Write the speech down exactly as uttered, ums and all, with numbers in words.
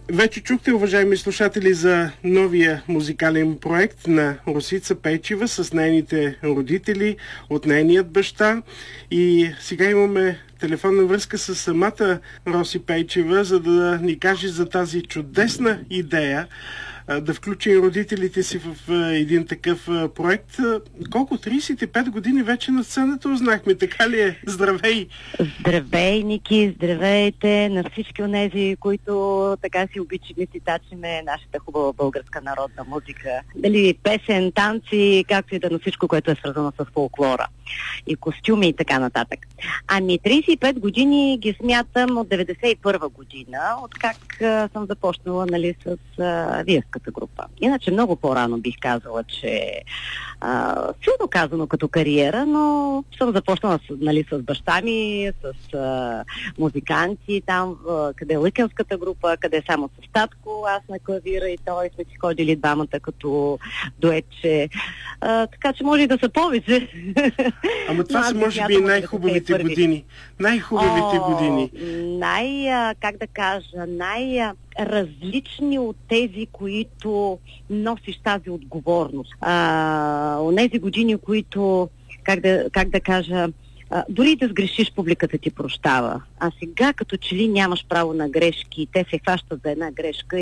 Вече чухте, уважаеми слушатели, за новия музикален проект на Росица Пейчева с нейните родители, от нейният баща. И сега имаме телефонна връзка с самата Роси Пейчева, за да ни каже за тази чудесна идея да включи родителите си в един такъв проект. Колко? тридесет и пет години вече на сцената узнахме. Така ли е? Здравей! Здравей, Ники! Здравейте на всички онези, които така си обичаме и тачиме нашата хубава българска народна музика. Дали песен, танци, както и да на всичко, което е свързано с фолклора и костюми и така нататък. Ами тридесет и пет години ги смятам от деветдесет и първа година, от как а, съм започнала, нали, с а, Виевската група. Иначе много по-рано бих казала, че а, силно казано като кариера, но съм започнала с, нали, с баща ми, с а, музиканти там, а, къде е Лъкенската група, къде е само с татко, аз на клавира и той сме си ходили двамата като дуетче. А, така че може и да са повече. Ама това са може би най-хубавите години. Най-хубавите О, години. Най, как да кажа, най-различни от тези, които носиш тази отговорност. А, онези години, които, как да, как да кажа, а, дори да сгрешиш, публиката ти прощава. А сега, като че ли нямаш право на грешки, те се хващат за една грешка